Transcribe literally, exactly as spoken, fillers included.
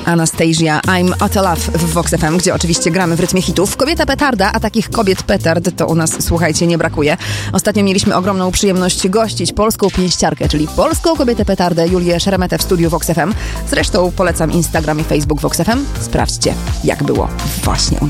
Anastasia, I'm Out of Love w Vox F M, gdzie oczywiście gramy w rytmie hitów. Kobieta petarda, a takich kobiet petard to u nas, słuchajcie, nie brakuje. Ostatnio mieliśmy ogromną przyjemność gościć polską pięściarkę, czyli polską kobietę petardę Julię Szeremetę w studiu Vox F M. Zresztą polecam Instagram i Facebook Vox F M. Sprawdźcie, jak było właśnie u